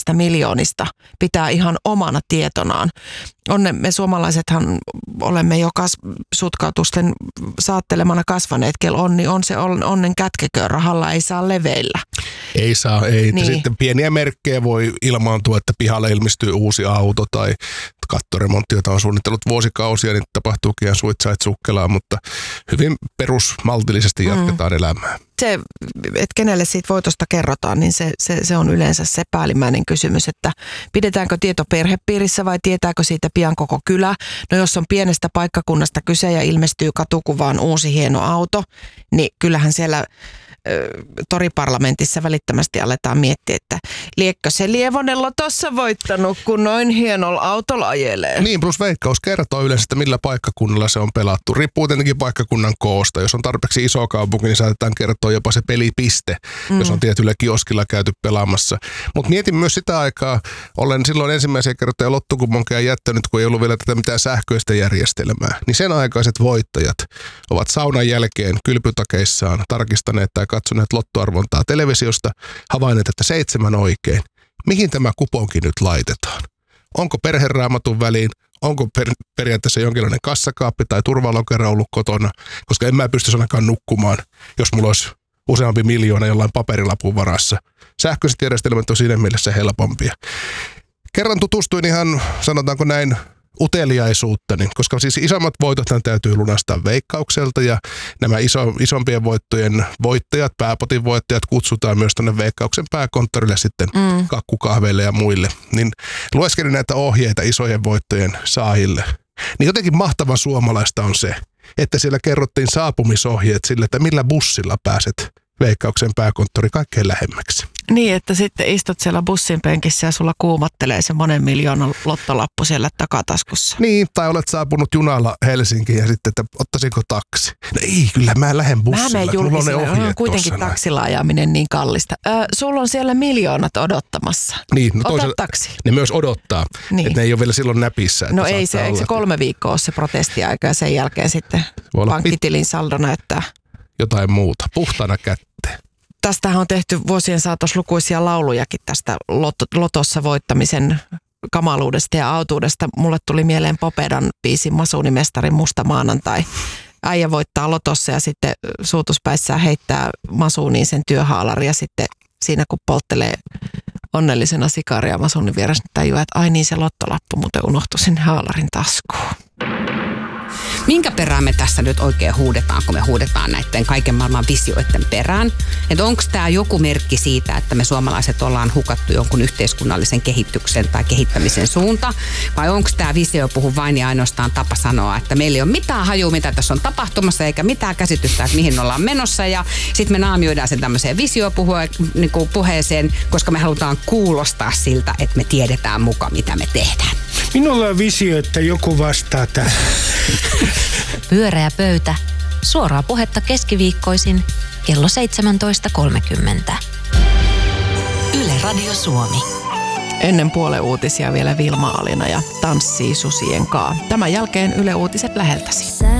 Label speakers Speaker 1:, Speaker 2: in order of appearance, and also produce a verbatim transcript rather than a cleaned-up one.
Speaker 1: näistä miljoonista pitää ihan omana tietonaan. Onne me suomalaisethan olemme jo kas, sutkautusten saattelemana kasvaneet, kel onni on se onnen kätkeköön, rahalla ei saa leveillä.
Speaker 2: Ei saa, ei.
Speaker 1: Niin.
Speaker 2: Sitten pieniä merkkejä voi ilmaantua, että pihalle ilmestyy uusi auto tai kattoremontti, jota on suunnitellut vuosikausia, niin tapahtuukin ihan suitsait sukkelaa, mutta hyvin perusmaltillisesti jatketaan mm. elämää.
Speaker 1: Se, että kenelle siitä voitosta kerrotaan, niin se, se, se on yleensä se päällimmäinen kysymys, että pidetäänkö tieto perhepiirissä vai tietääkö siitä pian koko kylä. No jos on pienestä paikkakunnasta kyse ja ilmestyy katukuvaan uusi hieno auto, niin kyllähän siellä toriparlamentissa välittömästi aletaan miettiä, että liekkö se Lievonella tossa voittanut, kun noin hienolla autolla ajelee.
Speaker 2: Niin, plus Veikkaus kertoo yleensä, että millä paikkakunnalla se on pelattu. Riippuu tietenkin paikkakunnan koosta. Jos on tarpeeksi iso kaupunki, niin saatetaan kertoa jopa se pelipiste, mm. jos on tietyllä kioskilla käyty pelaamassa. Mutta mietin myös sitä aikaa, olen silloin ensimmäisiä kertoja lottokuponkeja jättänyt, kun ei ollut vielä tätä mitään sähköistä järjestelmää. Niin sen aikaiset voittajat ovat saunan jälkeen kylpytakeissaan tarkistaneet tai katsoneet lottoarvontaa televisiosta, havainneet, että seitsemän oikein. Mihin tämä kuponki nyt laitetaan? Onko perheraamatun väliin? Onko per, periaatteessa jonkinlainen kassakaappi tai turvalokero ollut kotona? Koska en mä pystyisi ainakaan nukkumaan, jos mulla olisi useampi miljoona jollain paperilapun varassa. Sähköiset järjestelmät on siinä mielessä helpompia. Kerran tutustuin ihan, sanotaanko näin, uteliaisuuttani, koska siis isommat voitothan täytyy lunastaa Veikkaukselta ja nämä iso, isompien voittojen voittajat, pääpotin voittajat kutsutaan myös tuonne Veikkauksen pääkonttorille sitten mm. kakkukahveille ja muille. Niin lueskelin näitä ohjeita isojen voittojen saajille. Niin jotenkin mahtavan suomalaista on se, että siellä kerrottiin saapumisohjeet sille, että millä bussilla pääset Veikkauksen pääkonttori kaikkein lähemmäksi.
Speaker 1: Niin, että sitten istut siellä bussin penkissä ja sulla kuumattelee se monen miljoonan lottolappu siellä takataskussa.
Speaker 2: Niin, tai olet saapunut junalla Helsinkiin ja sitten, että ottaisiko taksi? No ei, kyllä mä lähden bussilla. Mä
Speaker 1: mulla on ne ohjeet on kuitenkin tossa taksilla ajaminen niin kallista. Ö, sulla on siellä miljoonat odottamassa.
Speaker 2: Niin, no
Speaker 1: ota taksi.
Speaker 2: Ne myös odottaa, niin. Että ne ei ole vielä silloin näpissä.
Speaker 1: No ei se, eikö se kolme viikkoa ole se protestiaika ja sen jälkeen sitten pankkitilin saldo näyttää
Speaker 2: jotain muuta, puhtaana kätteen.
Speaker 1: Tästähän on tehty vuosien saatossa lukuisia laulujakin tästä lot- lotossa voittamisen kamaluudesta ja autuudesta. Mulle tuli mieleen Popedan biisin Masuunimestarin Musta maanantai. Äijä voittaa lotossa ja sitten suutuspäissään heittää Masuuniin sen työhaalari ja sitten siinä kun polttelee onnellisena sikaria Masuunin vieressä, niin tajuaa, että ai niin se lottolappu muuten unohtui sinne haalarin taskuun.
Speaker 3: Minkä perään me tässä nyt oikein huudetaan, kun me huudetaan näiden kaiken maailman visioiden perään? Että onko tämä joku merkki siitä, että me suomalaiset ollaan hukattu jonkun yhteiskunnallisen kehityksen tai kehittämisen suunta? Vai onko tämä visio puhu vain ja ainoastaan tapa sanoa, että meillä ei ole mitään hajua, mitä tässä on tapahtumassa, eikä mitään käsitystä, että mihin ollaan menossa. Ja sitten me naamioidaan sen tämmöiseen visiopuheeseen, koska me halutaan kuulostaa siltä, että me tiedetään muka, mitä me tehdään.
Speaker 4: Minulla on visio, että joku vastaa tähän.
Speaker 5: Pyöreä pöytä. Suoraa puhetta keskiviikkoisin kello seitsemäntoista kolmekymmentä. Yle Radio Suomi.
Speaker 1: Ennen puolen uutisia vielä Vilma Alina ja Tanssii susien kaa. Tämän jälkeen Yle Uutiset läheltäsi.